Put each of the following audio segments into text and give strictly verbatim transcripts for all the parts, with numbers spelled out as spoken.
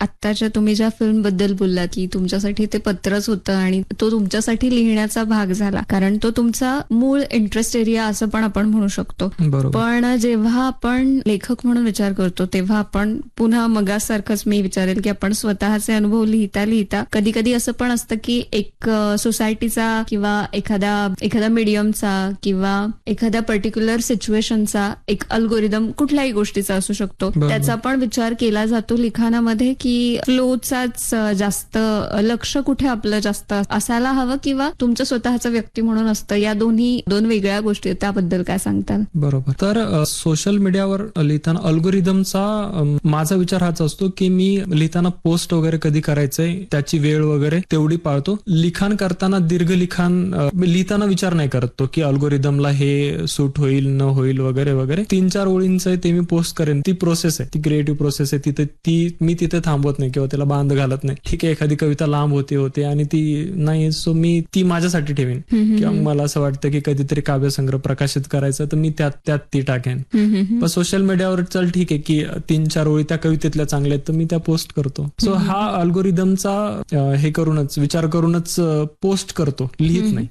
आत्ताच्या तुम्ही ज्या फिल्म बद्दल बोललात की तुमच्यासाठी ते पत्रच होतं आणि तो तुमच्यासाठी लिहिण्याचा भाग झाला, कारण तो तुमचा मूळ इंटरेस्ट एरिया असं पण आपण म्हणू शकतो. पण जेव्हा आपण लेखक म्हणून विचार करतो तेव्हा आपण पुन्हा मगासारखंच मी विचारेल की आपण स्वतःचे अनुभव लिहिता लिहिता कधी कधी असं पण असतं की एक सोसायटीचा किंवा एखाद्या एखाद्या मीडियमचा किंवा एखाद्या पर्टिक्युलर सिच्युएशनचा एक अल्गोरिदम कुठल्याही गोष्टीचा असू शकतो, त्याचा पण विचार केला जातो लिखाणामध्ये की फ्लोचाच जास्त लक्ष कुठे आपलं जास्त असायला हवं किंवा तुमचं स्वतःचं व्यक्ती म्हणून असतं. या दोन्ही दोन वेगळ्या गोष्टी, त्याबद्दल काय सांगताल? बरोबर. तर सोशल मीडियावर लिहिताना अल्गोरिदमचा माझा विचार हाच असतो की मी लिहिताना पोस्ट वगैरे कधी करायचंय त्याची वेळ वगैरे तेवढी पाळतो. लिखाण करताना दीर्घ लिखाण लिहिताना विचार नाही करत तो की अल्गोरिदमला हे सूट होईल न होईल वगैरे वगैरे. तीन चार ओळींचं आहे ते मी पोस्ट करेन. ती प्रोसेस आहे, ती क्रिएटिव्ह प्रोसेस आहे. तिथे ती मी तिथे थांबवत नाही किंवा त्याला बांध घालत नाही. ठीक आहे, एखादी कविता लांब होते होते आणि ती नाही, सो मी ती माझ्यासाठी ठेवीन. किंवा मला असं वाटतं की कधीतरी काव्यसंग्रह प्रकाशित करायचं तर मी त्यात त्यात ती टाकेन. पण सोशल मीडियावर चल ठीक आहे की तीन चार ओळी त्या कवितेतल्या चांगल्या आहेत तर मी त्या पोस्ट करतो. सो हा अल्गोरिदमचा हे करूनच विचार करूनच पोस्ट करतो, लिहित नाही.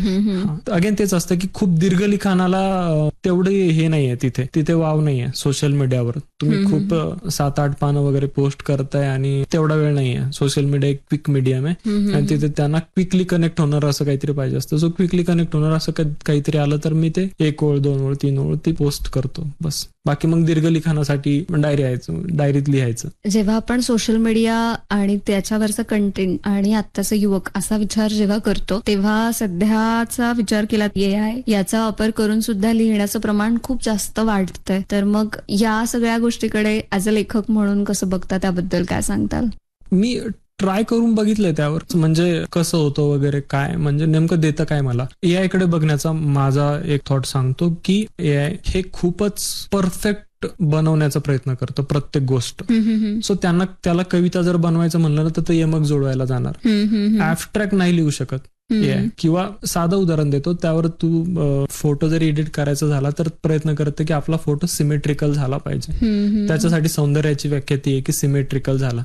अगेन तेच असतं की खूप दीर्घ लिखाणाला तेवढे हे नाहीये, तिथे तिथे वाव नाहीये सोशल मीडियावर. तुम्ही खूप सात आठ पानं वगैरे पोस्ट करताय आणि तेवढा वेळ नाहीये. सोशल मीडिया एक क्विक मीडियम आहे आणि तिथे त्यांना क्विकली कनेक्ट होणार असं काहीतरी पाहिजे असतं. सो क्विकली कनेक्ट होणार असं काहीतरी आलं तर मी ते एक ओळ दोन ओळ तीन ओळ ती पोस्ट करतो बस. बाकी मग दीर्घ लिखाणासाठी डायरी यायचं, डायरीत लिहायचं. जेव्हा आपण सोशल मीडिया आणि त्याच्यावरचा कंटेंट आणि आत्ताचा युवक असा विचार जेव्हा करतो तेव्हा सध्याचा विचार केला ए आय याचा वापर करून सुद्धा लिहिण्याचं प्रमाण खूप जास्त वाढतंय. तर मग या सगळ्या गोष्टीकडे ऍज अ लेखक म्हणून कसं बघता, त्याबद्दल काय सांगताल? मी ट्राय करून बघितलंय त्यावर, म्हणजे कसं होतं वगैरे, काय म्हणजे नेमकं देतं काय मला. एआय कडे बघण्याचा माझा एक थॉट सांगतो की एआय हे खूपच परफेक्ट बनवण्याचा प्रयत्न करतो प्रत्येक गोष्ट. सो त्यांना त्याला कविता जर बनवायचं म्हणलं ना तर ते यमक जोडवायला जाणार. ऍबस्ट्रॅक्ट नाही लिहू शकत एआय. किंवा साधं उदाहरण देतो, त्यावर तू फोटो जरी एडिट करायचा झाला तर प्रयत्न करते की आपला फोटो सिमेट्रिकल झाला पाहिजे. त्याच्यासाठी सौंदर्याची व्याख्या ती आहे की सिमेट्रिकल झाला.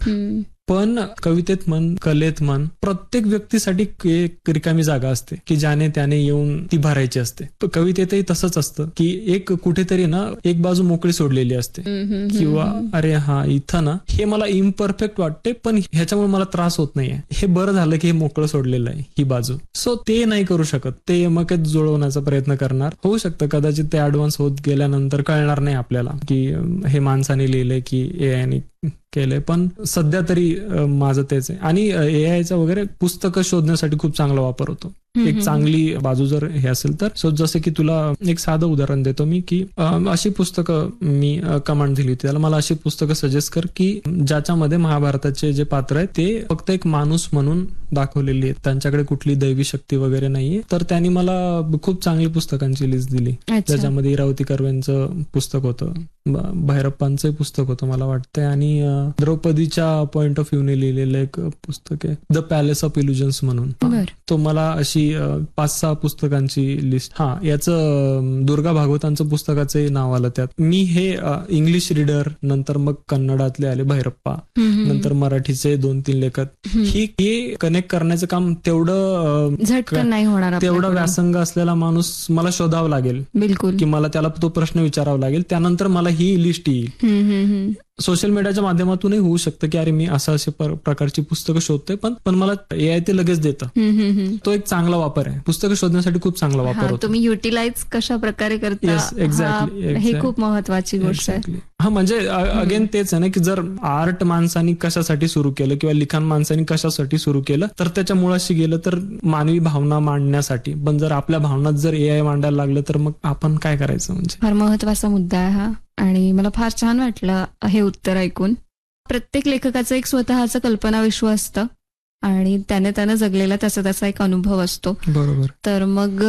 पण कवितेत म्हण, कलेत म्हण, प्रत्येक व्यक्तीसाठी एक रिकामी जागा असते की ज्याने त्याने येऊन ती भरायची असते. कवितेतही तसंच असतं की एक कुठेतरी ना एक बाजू मोकळी सोडलेली असते किंवा अरे हा इथं ना हे मला इम्परफेक्ट वाटते पण ह्याच्यामुळे मला त्रास होत नाहीये, हे बरं झालं की हे मोकळं सोडलेलं आहे ही बाजू. सो ते नाही करू शकत, ते मग जुळवण्याचा प्रयत्न करणार. होऊ शकतं कदाचित ते ऍडव्हान्स होत गेल्यानंतर कळणार नाही आपल्याला की हे माणसाने लिहिलंय की एआयने केलंय. पण सध्या तरी माझं तेच आहे. आणि एआयचा वगैरे पुस्तकं शोधण्यासाठी खूप चांगला वापर होतो. एक चांगली बाजू जर हे असेल तर. सो जसं की तुला एक साधं उदाहरण देतो मी की अशी पुस्तकं मी कमांड दिली होती त्याला, मला अशी पुस्तकं सजेस्ट कर की ज्याच्यामध्ये महाभारताचे जे पात्र आहेत ते फक्त एक माणूस म्हणून दाखवलेली आहेत, त्यांच्याकडे कुठली दैवी शक्ती वगैरे नाहीये. तर त्यांनी मला खूप चांगली पुस्तकांची लिस्ट दिली. त्याच्यामध्ये इरावती कर्वेंचं पुस्तक होतं, भैरप्पांचं पुस्तक होतं मला वाटतंय, आणि द्रौपदीच्या पॉइंट ऑफ व्ह्यूने लिहिलेलं एक पुस्तक आहे द पॅलेस ऑफ इल्युजन्स म्हणून. तो मला अशी पाच सहा पुस्तकांची लिस्ट. हा याचं दुर्गा भागवतांचं पुस्तकाचं नाव आलं त्यात. मी हे इंग्लिश रीडर, नंतर मग कन्नडातले आले भैरप्पा, नंतर मराठीचे दोन तीन लेखक. ही हे कनेक्ट करण्याचं काम तेवढं झटकन नाही होणार. तेवढा व्यासंग असलेला माणूस मला शोधावा लागेल बिलकुल, की मला त्याला तो प्रश्न विचारावा लागेल, त्यानंतर मला ही लिस्ट येईल. सोशल मीडियाच्या माध्यमातूनही होऊ शकतं की अरे मी असं असे प्रकारची पुस्तकं शोधतोय, पण पण मला एआय ते लगेच देतं. तो एक चांगला वापर आहे, पुस्तकं शोधण्यासाठी खूप चांगला वापर होतो. तुम्ही युटिलाइज कशा प्रकारे करता एक्झॅक्टली हे खूप महत्वाची गोष्ट आहे. हा म्हणजे अगेन तेच आहे ना की जर आर्ट माणसांनी कशासाठी सुरू केलं किंवा लिखाण माणसांनी कशासाठी सुरू केलं तर त्याच्या मुळाशी गेलं तर मानवी भावना मांडण्यासाठी. पण जर आपल्या भावनात जर एआय मांडायला लागलं तर मग आपण काय करायचं? म्हणजे फार महत्वाचा मुद्दा आहे हा, आणि मला फार छान वाटलं हे उत्तर ऐकून. प्रत्येक लेखकाचं एक स्वतःचं कल्पना विश्व असतं आणि त्याने त्याने जगलेला त्याचा त्याचा एक अनुभव असतो. बरोबर. तर मग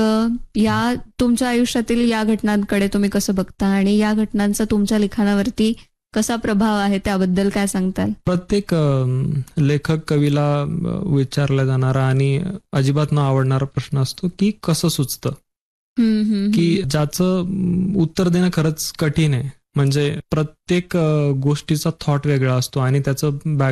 या तुमच्या आयुष्यातील या घटनांकडे तुम्ही कसं बघता आणि या घटनांचा तुमच्या लिखाणावरती कसा प्रभाव आहे त्याबद्दल काय सांगताल? प्रत्येक लेखक कवीला विचारला जाणारा आणि अजिबात न आवडणारा प्रश्न असतो की कसं सुचतं, की ज्याचं उत्तर देणं खरंच कठीण आहे. म्हणजे प्रत्येक गोष्टीचा थॉट वेगळा असतो आणि त्याचं